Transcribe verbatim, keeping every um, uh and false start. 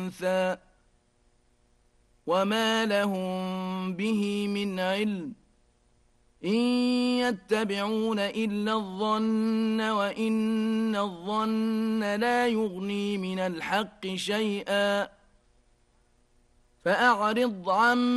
أنثى وما لهم به من علم إن يتبعون إلا الظن وإن الظن لا يغني من الحق شيئا فأعرض عن